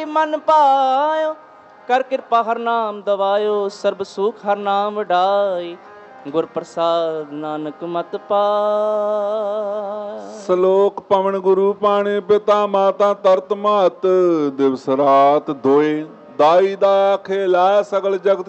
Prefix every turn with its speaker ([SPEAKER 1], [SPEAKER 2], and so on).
[SPEAKER 1] ਮਨ ਪਾਇਓ ਕਰ ਕਿਰਪਾ ਹਰ ਨਾਮ ਦਵਾਇਓ, ਸਰਬ ਸੁਖ ਹਰ ਨਾਮ ਵਡਾਈ, ਗੁਰ ਪ੍ਰਸਾਦ ਨਾਨਕ ਮਤ ਪਾਇ।
[SPEAKER 2] ਸ਼ਲੋਕ ਪਵਨ ਗੁਰੂ ਪਾਣੇ ਪਿਤਾ ਮਾਤਾ ਤਰਤ ਮਾਤ, ਦਿਵਸ ਰਾਤ ਦੋਏ ਦਾਈ ਦਾ ਖੇਲਾ ਸਗਲ ਜਗਤ